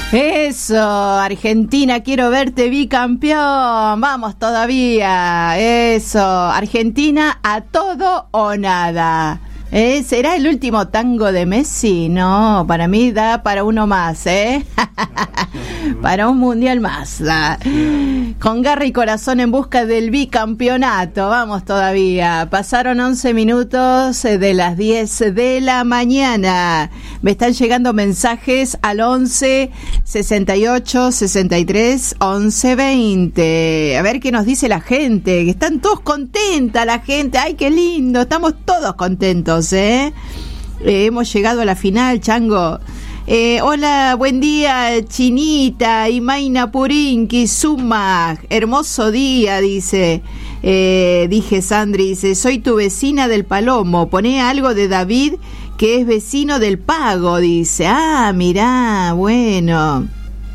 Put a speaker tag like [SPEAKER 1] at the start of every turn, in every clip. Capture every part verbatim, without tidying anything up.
[SPEAKER 1] Eso, Argentina, quiero verte bicampeón. Vamos todavía. Eso, Argentina a todo o nada. ¿Eh? ¿Será el último tango de Messi? No, para mí da para uno más, ¿eh? Para un mundial más. Da. Con garra y corazón en busca del bicampeonato. Vamos todavía. Pasaron once minutos de las diez de la mañana. Me están llegando mensajes al once sesenta y ocho sesenta y tres once veinte. A ver qué nos dice la gente. Que están todos contentas la gente. Ay, qué lindo. Estamos todos contentos. ¿Eh? Eh, hemos llegado a la final, Chango. Eh, hola, buen día, Chinita, Imaina Purinki, Suma, hermoso día, dice. Eh, dije, Sandri, dice, soy tu vecina del Palomo, poné algo de David, que es vecino del Pago, dice. Ah, mirá, bueno.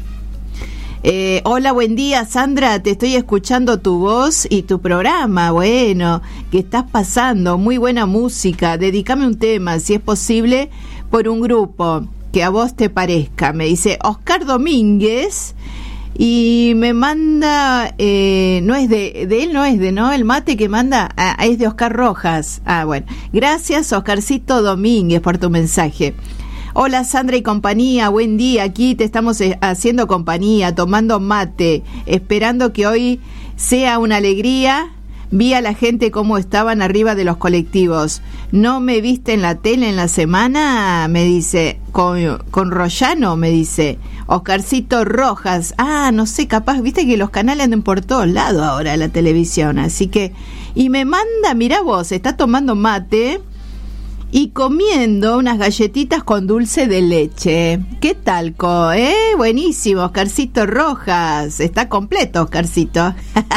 [SPEAKER 1] Eh, hola, buen día, Sandra, te estoy escuchando tu voz y tu programa, bueno, que estás pasando, muy buena música, dedícame un tema, si es posible, por un grupo que a vos te parezca, me dice Oscar Domínguez, y me manda, eh, no es de, de él no es de, ¿no? El mate que manda, ah, es de Oscar Rojas, ah, bueno, gracias Oscarcito Domínguez por tu mensaje. Hola Sandra y compañía, buen día, aquí te estamos haciendo compañía, tomando mate, esperando que hoy sea una alegría. Vi a la gente cómo estaban arriba de los colectivos. ¿No me viste en la tele en la semana? Me dice, con, con Rollano, me dice, Oscarcito Rojas. Ah, no sé, capaz, viste que los canales andan por todos lados ahora la televisión, así que, y me manda, mirá vos, está tomando mate y comiendo unas galletitas con dulce de leche. ¿Qué tal, co? ¿Eh? Buenísimo, Oscarcito Rojas. Está completo, Oscarcito.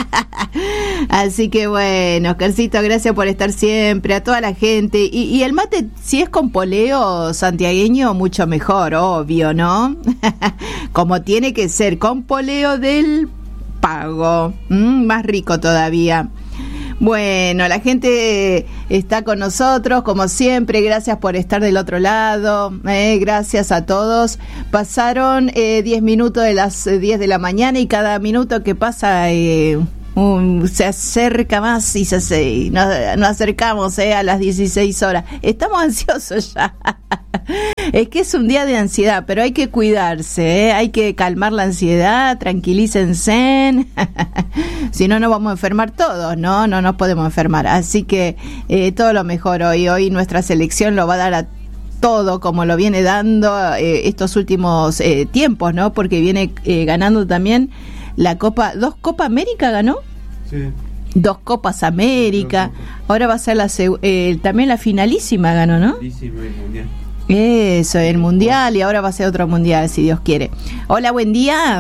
[SPEAKER 1] Así que bueno, Oscarcito, gracias por estar siempre, a toda la gente. Y, y el mate, si es con poleo santiagueño, mucho mejor, obvio, ¿no? Como tiene que ser, con poleo del Pago. Mm, más rico todavía. Bueno, la gente está con nosotros, como siempre, gracias por estar del otro lado, eh, gracias a todos. Pasaron eh, diez minutos de las diez de la mañana y cada minuto que pasa eh, um, se acerca más y se, se nos, nos acercamos eh, a las dieciséis horas. Estamos ansiosos ya. Es que es un día de ansiedad, pero hay que cuidarse, ¿eh? Hay que calmar la ansiedad, tranquilícense. Si no, nos vamos a enfermar todos, ¿no? No nos podemos enfermar. Así que eh, todo lo mejor hoy. Hoy nuestra selección lo va a dar a todo como lo viene dando eh, estos últimos eh, tiempos, ¿no? Porque viene eh, ganando también la Copa, ¿dos Copa América ganó?
[SPEAKER 2] Sí.
[SPEAKER 1] Dos Copas América. Ahora va a ser la eh, también la finalísima ganó, ¿no?
[SPEAKER 2] Finalísima y mundial.
[SPEAKER 1] Eso, el mundial, y ahora va a ser otro mundial, si Dios quiere. Hola, buen día.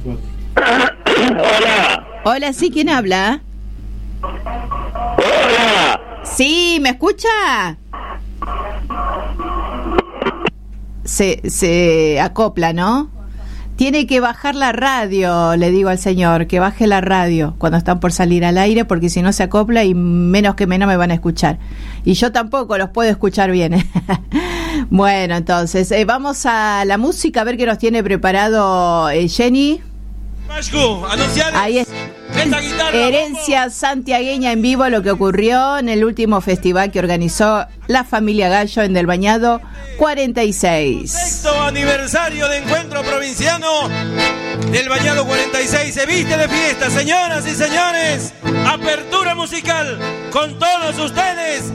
[SPEAKER 3] Hola.
[SPEAKER 1] Hola, sí, ¿quién habla?
[SPEAKER 3] Hola.
[SPEAKER 1] Sí, ¿me escucha? Se, se acopla, ¿no? Tiene que bajar la radio, le digo al señor, que baje la radio cuando están por salir al aire, porque si no se acopla y menos que menos me van a escuchar. Y yo tampoco los puedo escuchar bien. Bueno, entonces, eh, vamos a la música, a ver qué nos tiene preparado eh, Jenny. Ahí es. Herencia santiagueña en vivo, lo que ocurrió en el último festival que organizó la familia Gallo en Del Bañado cuarenta y seis.
[SPEAKER 4] Sexto aniversario de encuentro provinciano del Bañado cuarenta y seis. Se viste de fiesta, señoras y señores. Apertura musical con todos ustedes.